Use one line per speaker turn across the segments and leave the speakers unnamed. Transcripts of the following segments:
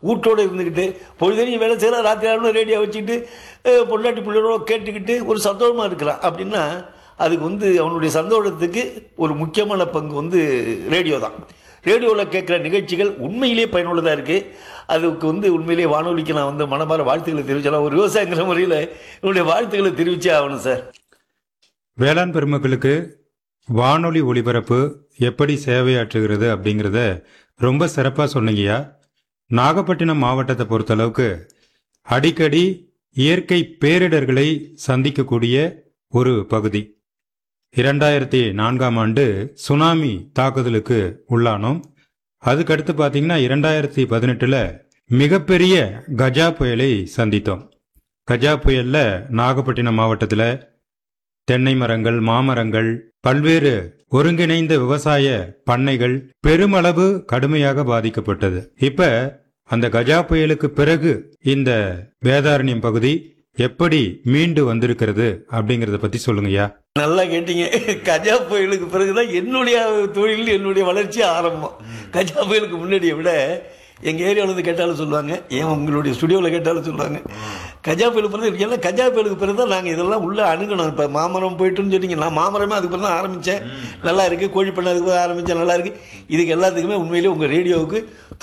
வீட்டோடு இருந்துக்கிட்டு பொழுதனையும் வேலை செய்யலாம், ராத்திரி ஆகணும் ரேடியோ வச்சுக்கிட்டு பொண்டாட்டி பிள்ளைகளோட கேட்டுக்கிட்டு ஒரு சந்தோஷமாக இருக்கிறான் அப்படின்னா அதுக்கு அவனுடைய சந்தோஷத்துக்கு ஒரு முக்கியமான பங்கு ரேடியோ தான். ரேடியோவில் கேட்குற நிகழ்ச்சிகள் உண்மையிலேயே பயனுள்ளதாக இருக்குது. அதுக்கு உண்மையிலேயே வானொலிக்கு நான் மனமார வாழ்த்துக்களை தெரிவிச்சலாம். ஒரு விவசாயங்கிற முறையில் என்னுடைய வாழ்த்துக்களை தெரிவிச்சே ஆகணும் சார்.
வேளாண் பெருமக்களுக்கு வானொலி ஒலிபரப்பு எப்படி சேவையாற்றுகிறது அப்படிங்கிறத ரொம்ப சிறப்பாக சொன்னீங்கய்யா. நாகப்பட்டினம் மாவட்டத்தை பொறுத்தளவுக்கு அடிக்கடி இயற்கை பேரிடர்களை சந்திக்கக்கூடிய ஒரு பகுதி. 2004ஆம் ஆண்டு சுனாமி தாக்குதலுக்கு உள்ளானோம். அதுக்கடுத்து பார்த்தீங்கன்னா 2018 மிகப்பெரிய கஜா புயலை சந்தித்தோம். கஜா புயலில் நாகப்பட்டினம் மாவட்டத்தில் தென்னை மரங்கள், மாமரங்கள், பல்வேறு ஒருங்கிணைந்த விவசாய பண்ணைகள் பெருமளவு கடுமையாக பாதிக்கப்பட்டது. இப்ப அந்த கஜா புயலுக்கு பிறகு இந்த வேதாரண்யம் பகுதி எப்படி மீண்டு வந்திருக்கிறது அப்படிங்கறத பத்தி சொல்லுங்கய்யா.
நல்லா கேட்டீங்க. கஜா புயலுக்கு பிறகுதான் என்னுடைய தொழில், என்னுடைய வளர்ச்சி ஆரம்பம். கஜா புயலுக்கு முன்னாடியை விட எங்கள் ஏரியாவில் கேட்டாலும் சொல்லுவாங்க, ஏன் உங்களுடைய ஸ்டுடியோவில் கேட்டாலும் சொல்லுவாங்க, கஜா புயலுக்கு பிறகு எல்லாம் கஜா புயலுக்கு பிறகு தான் நாங்கள் இதெல்லாம் உள்ளே அணுகணும். இப்போ மாமரம் போயிட்டுன்னு சொன்னீங்க, நான் மாமரமே அதுக்கு பிறகு தான் ஆரம்பித்தேன், நல்லா இருக்குது. கோழி பண்ண அதுக்கு பிறகு ஆரம்பித்தேன், நல்லா இருக்குது. இதுக்கு எல்லாத்துக்குமே உண்மையிலேயே உங்கள் ரேடியோவுக்கு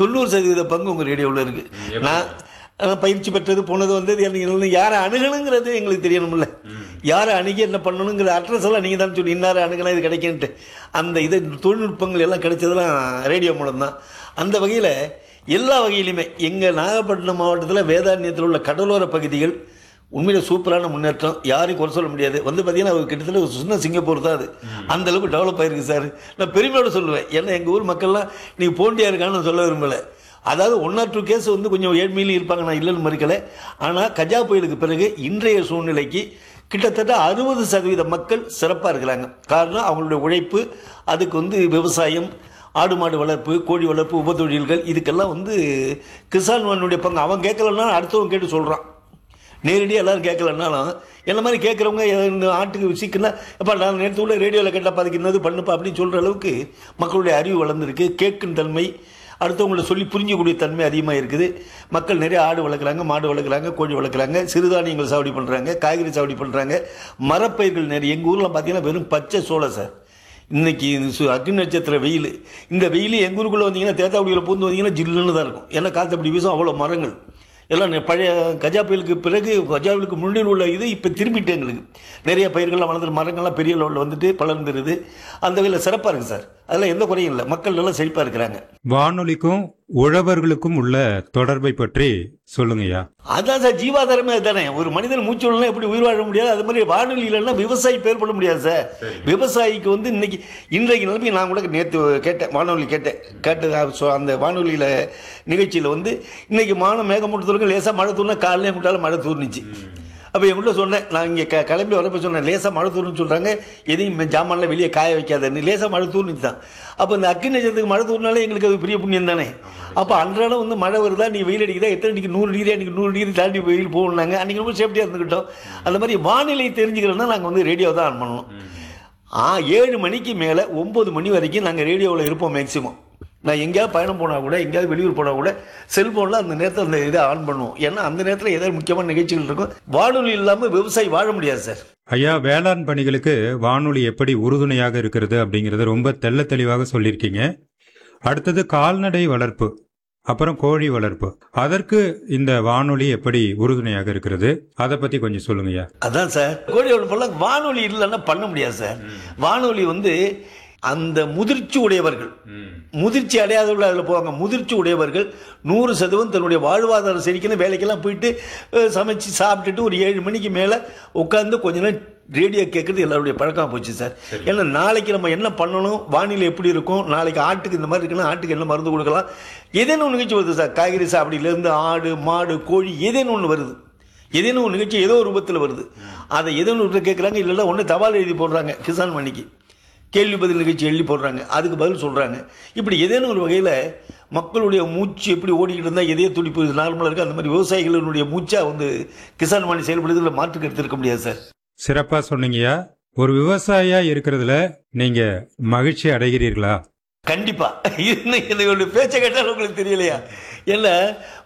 90% பங்கு உங்கள் ரேடியோவில் இருக்குது. நான் பயிற்சி பெற்றது போனது எனக்கு யாரை அணுகணுங்கிறது எங்களுக்கு தெரியணும்ல. யாரை அணுகி என்ன பண்ணணுங்கிற அட்ரஸ் எல்லாம் நீங்கள் தான் சொல்லி இன்னாரை அணுகலாம் இது கிடைக்குன்ட்டு அந்த தொழில்நுட்பங்கள் எல்லாம் கிடைச்சதெல்லாம் ரேடியோ மூலம் தான். அந்த வகையில் எல்லா வகையிலுமே எங்கள் நாகப்பட்டினம் மாவட்டத்தில் வேதாரண்யத்தில் உள்ள கடலோர பகுதிகள் உண்மையில சூப்பரான முன்னேற்றம், யாரையும் குறை சொல்ல முடியாது. பார்த்தீங்கன்னா கிட்டத்தட்ட ஒரு சின்ன சிங்கப்பூர் தான் அது. அந்த அளவுக்கு டெவலப் ஆயிருக்கு சார். நான் பெருமையோடு சொல்லுவேன். ஏன்னா எங்கள் ஊர் மக்கள்லாம் நீங்கள் போண்டியா இருக்கான்னு சொல்ல விரும்பலை. அதாவது 1 or 2 கேஸ் கொஞ்சம் ஏழ்மையிலும் இருப்பாங்க, நான் இல்லைன்னு மறுக்கலை. ஆனால் கஜா புயலுக்கு பிறகு இன்றைய சூழ்நிலைக்கு கிட்டத்தட்ட 60% மக்கள் சிறப்பாக இருக்கிறாங்க. காரணம் அவங்களுடைய உழைப்பு, அதுக்கு விவசாயம், ஆடு மாடு வளர்ப்பு, கோழி வளர்ப்பு, உபத்தொழில்கள், இதுக்கெல்லாம் கிசான் வானுடைய பங்கு. அவன் கேட்கலன்னா அடுத்தவங்க கேட்டு சொல்கிறான். நேரடியாக எல்லோரும் கேட்கலன்னாலும் என்ன மாதிரி கேட்குறவங்க இந்த ஆட்டுக்கு விசிக்குன்னா எப்போ நான் நேரத்து உள்ள ரேடியோவில் கேட்டால் பதிக்கிறது பண்ணுப்பா அப்படின்னு சொல்கிற அளவுக்கு மக்களுடைய அறிவு வளர்ந்துருக்கு. கேட்கும் தன்மை, அடுத்தவங்களை சொல்லி புரிஞ்சக்கூடிய தன்மை அதிகமாக இருக்குது. மக்கள் நிறைய ஆடு வளர்க்குறாங்க, மாடு வளர்க்குறாங்க, கோழி வளர்க்குறாங்க, சிறுதானியங்கள் சாவடி பண்ணுறாங்க, காய்கறி சாவடி பண்ணுறாங்க, மரப்பயிர்கள் நிறைய. எங்கள் ஊரில் பார்த்தீங்கன்னா வெறும் பச்சை சோளை சார். இன்றைக்கி அக்னி நட்சத்திர வெயில், இந்த வெயில் எங்கள் ஊருக்குள்ளே வந்தீங்கன்னா தேத்தாக்குடியில் பூந்து வந்தீங்கன்னா ஜில்லுன்னு தான் இருக்கும். ஏன்னா காற்று அப்படி வீசும், அவ்வளோ மரங்கள் எல்லாம். பழைய கஜா புயலுக்கு பிறகு கஜா புயலுக்கு முன்னில் உள்ள இப்போ திரும்பிட்டு எங்களுக்கு நிறைய பயிர்கள்லாம் வளர்ந்துரு, மரங்கள்லாம் பெரிய லெவலில் வளர்ந்துருது. அந்த வகையில் சிறப்பாக இருக்குது சார். அதெல்லாம் எந்த குறையும் இல்லை, மக்கள் நல்லா செழிப்பாக இருக்கிறாங்க.
வானொலிக்கும் உழவர்களுக்கும் உள்ள தொடர்பை பற்றி சொல்லுங்கய்யா.
அதான் சார் ஜீவாதாரமே அதுதானே. ஒரு மனிதன் மூச்சு விடலாம் எப்படி உயிர் வாழ முடியாது, அது மாதிரி வானொலி இல்லைன்னா விவசாயி பேர் பண்ண முடியாது சார். விவசாயிக்கு இன்றைக்கு நிலைமை நான் கூட நேற்று கேட்டேன், வானொலி கேட்டது. அந்த வானொலியில் நிகழ்ச்சியில் இன்னைக்கு மேகமூட்டத்துக்கு லேசாக மழை தூர்னா காலையிலே கூட்டாலும் மழை தூர்னிச்சு. அப்போ என்கிட்ட சொன்னேன், நான் இங்கே கிளம்பி வரப்போ சொன்னேன், லேசாக மழை தூர்னு சொல்கிறாங்க, எதையும் ஜாமான்லாம் வெளியே காய வைக்காதன்னு. லேசாக மழை தூர்னிச்சு தான். அப்போ இந்த அக்னி நட்சத்திரத்துக்கு மழை தூர்னாலே எங்களுக்கு அது பெரிய புண்ணியம் தானே. அப்போ அன்றாடம் மழை வருதா, நீ வெயில் அடிக்குதா, எத்தனை டிகிரி, 100 டிகிரி, அன்றைக்கி 100 டிகிரி தாண்டி வெயில் போகணுன்னாங்க. அன்றைக்கி ரொம்ப சேஃப்டியாக இருந்துக்கிட்டோம். அந்த மாதிரி வானிலை தெரிஞ்சுக்கிறோன்னா நாங்கள் ரேடியோ தான் ஆன் பண்ணணும். 7 மணிக்கு மேலே 9 மணி வரைக்கும் நாங்கள் ரேடியோவில் இருப்போம் மேக்சிமம். நான் எங்கேயாவது பயணம் போனால் கூட, எங்கேயாவது வெளியூர் போனால் கூட செல்ஃபோனில் அந்த நேரத்தில் அந்த இதை ஆன் பண்ணுவோம். ஏன்னா அந்த நேரத்தில் ஏதாவது முக்கியமான நிகழ்ச்சிகள் இருக்கும். வானொலி இல்லாமல் விவசாயி வாழ முடியாது சார்.
ஐயா, வேளாண் பணிகளுக்கு வானொலி எப்படி உறுதுணையாக இருக்கிறது அப்படிங்கறத ரொம்ப தெள்ள தெளிவாக சொல்லியிருக்கீங்க. அடுத்தது கால்நடை வளர்ப்பு, அப்புறம் கோழி வளர்ப்பு, அதற்கு இந்த வானொலி எப்படி உறுதுணையாக இருக்கிறது, அதை பத்தி கொஞ்சம் சொல்லுங்கய்யா.
அதான் சார், கோழி வளர்ப்பெல்லாம் வானொலி இல்லைன்னா பண்ண முடியாது சார். வானொலி அந்த முதிர்ச்சி உடையவர்கள், முதிர்ச்சி அடையாதவர்கள் அதில் போவாங்க. முதிர்ச்சி உடையவர்கள் 100% தன்னுடைய வாழ்வாதாரம் செடிக்கணும், வேலைக்கெல்லாம் போயிட்டு சமைச்சு சாப்பிட்டுட்டு ஒரு 7 மணிக்கு மேலே உட்காந்து கொஞ்ச நேரம் ரேடியோ கேட்குறது எல்லாருடைய பழக்கமாக போச்சு சார். ஏன்னா நாளைக்கு நம்ம என்ன பண்ணணும், வானிலை எப்படி இருக்கும், நாளைக்கு ஆட்டுக்கு இந்த மாதிரி இருக்குன்னா ஆட்டுக்கு என்ன மருந்து கொடுக்கலாம், ஏதேனும் ஒன்று நிகழ்ச்சி வருது சார். காய்கறி சாப்பிடிலேருந்து ஆடு மாடு கோழி ஏதேனும் ஒன்று வருது, ஏதேனும் ஒரு நிகழ்ச்சி ஏதோ ஒரு ரூபத்தில் வருது. அதை ஏதேனும் ஒன்று கேட்குறாங்க, இல்லைன்னா ஒன்று தபால் எழுதி போடுறாங்க, கிசான் மணிக்கு கேள்வி பதில் நிகழ்ச்சி எழுதி போடுறாங்க, அதுக்கு பதில் சொல்கிறாங்க. இப்படி ஏதேனும் ஒரு வகையில் மக்களுடைய மூச்சு எப்படி ஓடிக்கிட்டு இருந்தால் எதையோ துடிப்பு நார்மலாக இருக்குது, அந்த மாதிரி விவசாயிகளுடைய மூச்சாக கிசான் மணி செயல்படுறதுல மாற்றுக்கு எடுத்துருக்க முடியாது சார்.
சிறப்பாக சொன்னீங்கய்யா. ஒரு விவசாயியா இருக்கிறதுல நீங்க மகிழ்ச்சி அடைகிறீர்களா?
கண்டிப்பா. என்னுடைய பேச்சை கேட்டாலும் உங்களுக்கு தெரியலையா? ஏன்னா